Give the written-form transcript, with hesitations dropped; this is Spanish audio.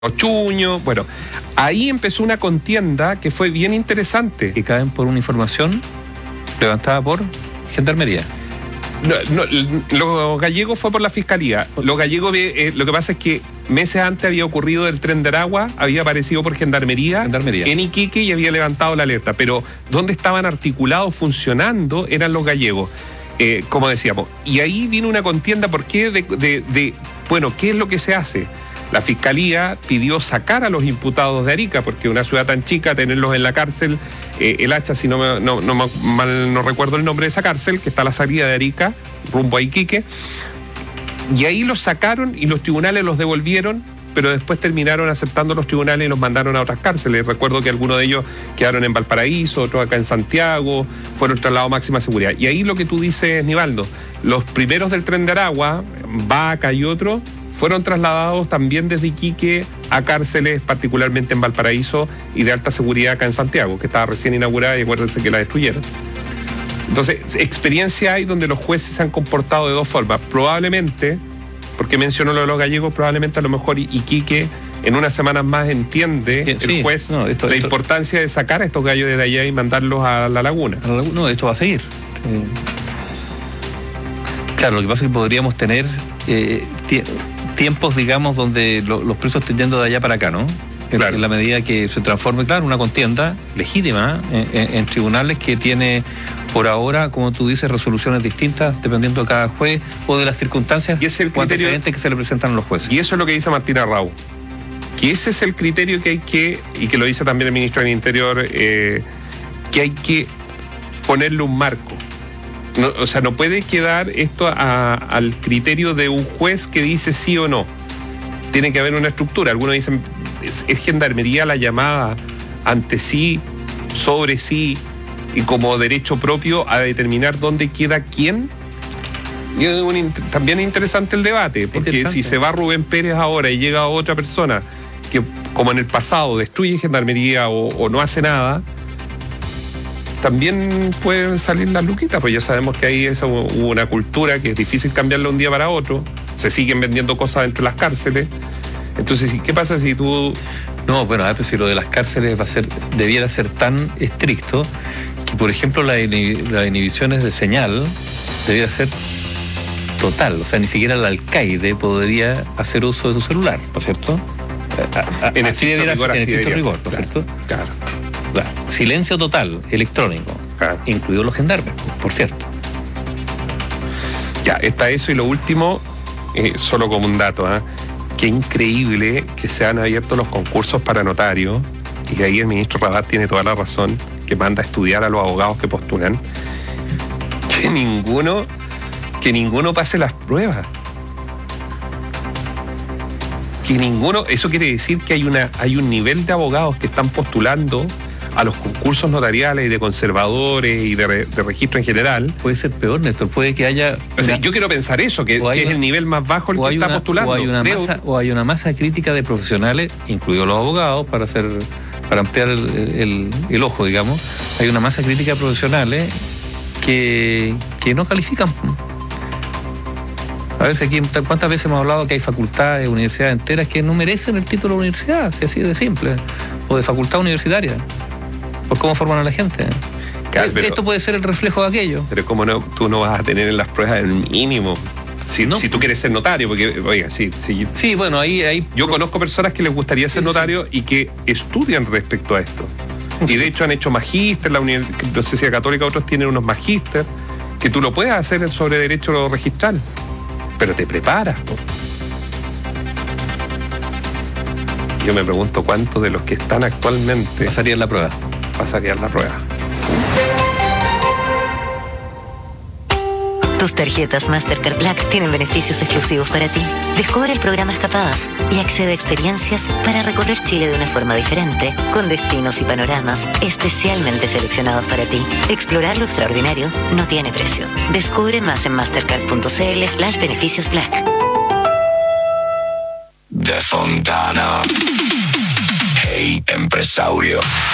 Chuño, bueno, ahí empezó una contienda que fue bien interesante. Que caen por una información levantada por Gendarmería. No, los gallegos fue por la fiscalía. Los gallegos, lo que pasa es que meses antes había ocurrido el tren de Aragua, había aparecido por Gendarmería en Iquique y había levantado la alerta. Pero donde estaban articulados, funcionando, eran los gallegos, como decíamos. Y ahí vino una contienda, ¿por qué? Bueno, ¿qué es lo que se hace? La Fiscalía pidió sacar a los imputados de Arica, porque una ciudad tan chica, tenerlos en la cárcel, el Hacha, si no recuerdo el nombre de esa cárcel, que está a la salida de Arica, rumbo a Iquique, y ahí los sacaron y los tribunales los devolvieron, pero después terminaron aceptando los tribunales y los mandaron a otras cárceles. Recuerdo que algunos de ellos quedaron en Valparaíso, otros acá en Santiago, fueron trasladados a máxima seguridad. Y ahí lo que tú dices, Nivaldo, los primeros del tren de Aragua, Vaca y otros, fueron trasladados también desde Iquique a cárceles, particularmente en Valparaíso y de alta seguridad acá en Santiago, que estaba recién inaugurada y acuérdense que la destruyeron. Entonces, experiencia hay donde los jueces se han comportado de dos formas. Probablemente, porque menciono lo de los gallegos, probablemente a lo mejor Iquique en unas semanas más entiende el juez la importancia de sacar a estos gallos de allá y mandarlos a la laguna. No, esto va a seguir. Claro, lo que pasa es que podríamos tener tiempos, digamos, donde los presos estén yendo de allá para acá, ¿no? Claro. En la medida que se transforme, claro, una contienda legítima en tribunales que tiene, por ahora, como tú dices, resoluciones distintas dependiendo de cada juez o de las circunstancias o antecedentes que se le presentan a los jueces. Y eso es lo que dice Martina Raúl, que ese es el criterio que hay que, y que lo dice también el ministro del Interior, que hay que ponerle un marco. No, o sea, no puede quedar esto al criterio de un juez que dice sí o no. Tiene que haber una estructura. Algunos dicen, es Gendarmería la llamada ante sí, sobre sí, y como derecho propio a determinar dónde queda quién. Y también es interesante el debate, porque si se va Rubén Pérez ahora y llega otra persona que, como en el pasado, destruye Gendarmería o no hace nada, también pueden salir las luquitas, pues ya sabemos que ahí hubo una cultura que es difícil cambiarla un día para otro, se siguen vendiendo cosas dentro de las cárceles. Entonces, ¿qué pasa si tú...? No, bueno, pues si lo de las cárceles debiera ser tan estricto que, por ejemplo, las inhibiciones de señal debiera ser total, o sea, ni siquiera el alcaide podría hacer uso de su celular, ¿no es cierto? En estricto rigor, ¿no es cierto? Claro. Silencio total, electrónico, incluidos los gendarmes, por cierto. Ya, está eso, y lo último, solo como un dato, qué increíble que se han abierto los concursos para notarios, y ahí el ministro Rabat tiene toda la razón, que manda a estudiar a los abogados que postulan, que ninguno pase las pruebas. Que ninguno, eso quiere decir que hay un nivel de abogados que están postulando a los concursos notariales y de conservadores y de registro en general. Puede ser peor, Néstor, puede que haya... yo quiero pensar eso, que es el nivel más bajo el que está postulando. O hay una masa crítica de profesionales, incluidos los abogados, para ampliar el ojo, digamos. Hay una masa crítica de profesionales que no califican. A ver, ¿cuántas veces hemos hablado que hay facultades, universidades enteras que no merecen el título de universidad? Si así de simple. O de facultad universitaria. Por cómo forman a la gente. Claro, esto puede ser el reflejo de aquello. Pero cómo no, tú no vas a tener en las pruebas el mínimo. Si tú quieres ser notario, porque, oiga, sí, bueno, ahí yo conozco personas que les gustaría ser notario y que estudian respecto a esto. Y de hecho han hecho magíster, la Universidad Católica, otros tienen unos magíster, que tú lo puedes hacer sobre derecho registral. Pero te preparas, ¿no? Yo me pregunto cuántos de los que están actualmente pasarían la prueba. Tus tarjetas Mastercard Black tienen beneficios exclusivos para ti. Descubre el programa Escapadas y accede a experiencias para recorrer Chile de una forma diferente, con destinos y panoramas especialmente seleccionados para ti. Explorar lo extraordinario no tiene precio. Descubre más en mastercard.cl/beneficios Black. De Fontana. Hey, empresario.